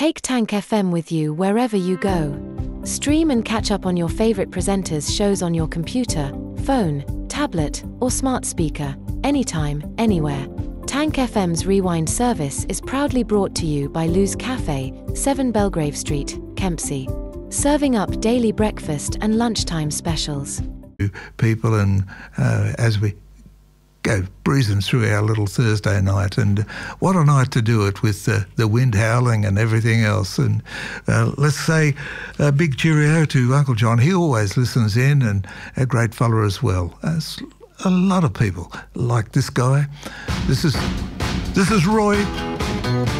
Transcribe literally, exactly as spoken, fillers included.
Take Tank F M with you wherever you go. Stream and catch up on your favorite presenters' shows on your computer, phone, tablet, or smart speaker, anytime, anywhere. Tank F M's Rewind service is proudly brought to you by Lou's Cafe, seven Belgrave Street, Kempsey. Serving up daily breakfast and lunchtime specials. People, and uh, as we go breezing through our little Thursday night, and what a night to do it with uh, the wind howling and everything else. And uh, let's say a big cheerio to Uncle John. He always listens in, and a great fella as well. As a lot of people like this guy. This is this is Roy.